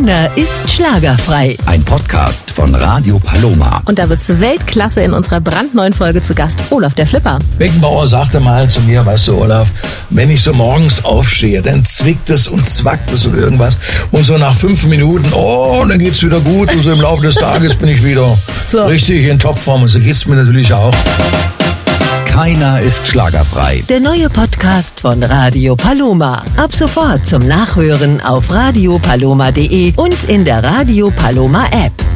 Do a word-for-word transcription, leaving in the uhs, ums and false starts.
Keiner ist schlagerfrei. Ein Podcast von Radio Paloma. Und da wird's Weltklasse in unserer brandneuen Folge zu Gast Olaf der Flipper. Beckenbauer sagte mal zu mir, weißt du, Olaf, wenn ich so morgens aufstehe, dann zwickt es und zwackt es oder irgendwas. Und so nach fünf Minuten, oh, dann geht's wieder gut. Und so im Laufe des Tages bin ich wieder so richtig in Topform. Und so geht's mir natürlich auch. Keiner ist schlagerfrei. Der neue Podcast von Radio Paloma. Ab sofort zum Nachhören auf radio paloma punkt de und in der Radio Paloma App.